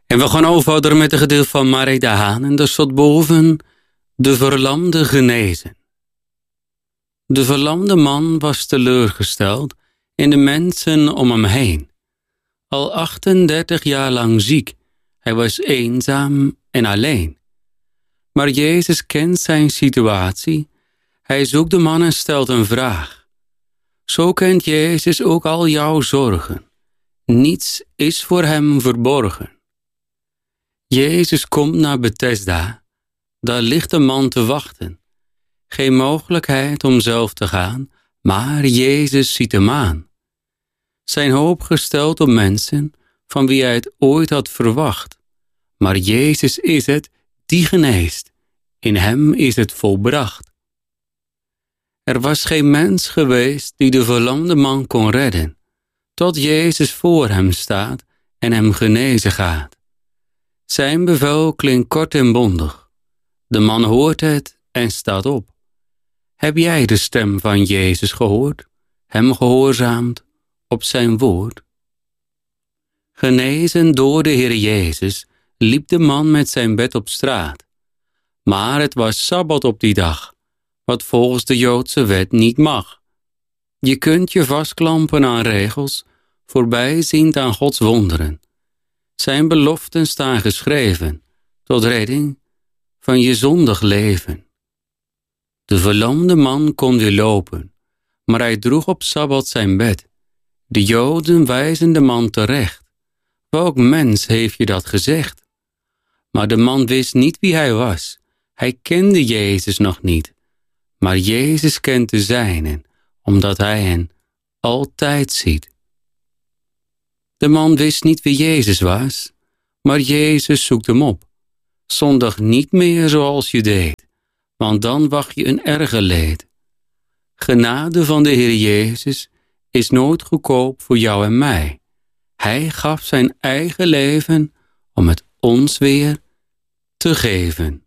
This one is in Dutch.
En we gaan verder met het gedeelte van Marij de Haan. En daar staat boven de verlamde genezen. De verlamde man was teleurgesteld in de mensen om hem heen. Al 38 jaar lang ziek. Hij was eenzaam en alleen. Maar Jezus kent zijn situatie. Hij zoekt de man en stelt een vraag. Zo kent Jezus ook al jouw zorgen. Niets is voor hem verborgen. Jezus komt naar Bethesda. Daar ligt een man te wachten. Geen mogelijkheid om zelf te gaan, maar Jezus ziet hem aan. Zijn hoop gesteld op mensen van wie hij het ooit had verwacht. Maar Jezus is het die geneest. In hem is het volbracht. Er was geen mens geweest die de verlamde man kon redden, tot Jezus voor hem staat en hem genezen gaat. Zijn bevel klinkt kort en bondig. De man hoort het en staat op. Heb jij de stem van Jezus gehoord, hem gehoorzaamd op zijn woord? Genezen door de Heer Jezus liep de man met zijn bed op straat. Maar het was Sabbat op die dag, wat volgens de Joodse wet niet mag. Je kunt je vastklampen aan regels, voorbijziend aan Gods wonderen. Zijn beloften staan geschreven, tot redding van je zondig leven. De verlamde man kon weer lopen, maar hij droeg op Sabbat zijn bed. De Joden wijzen de man terecht. Welk mens heeft je dat gezegd? Maar de man wist niet wie hij was. Hij kende Jezus nog niet. Maar Jezus kent de zijnen, omdat hij hen altijd ziet. De man wist niet wie Jezus was, maar Jezus zoekt hem op. Zondig niet meer zoals je deed, want dan wacht je een erger leed. Genade van de Heer Jezus is nooit goedkoop voor jou en mij. Hij gaf zijn eigen leven om het ons weer te geven.